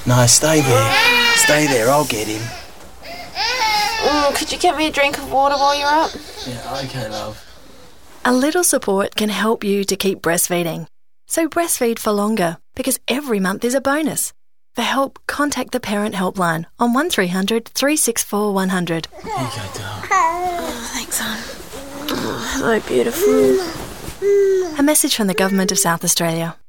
No, stay there. Stay there, I'll get him. Could you get me a drink of water while you're up? Yeah, okay, love. A little support can help you to keep breastfeeding. So breastfeed for longer, because every month is a bonus. For help, contact the Parent Helpline on 1300 364 100. Here you go, darling. Thanks, hon. Hello, beautiful. A message from the Government of South Australia.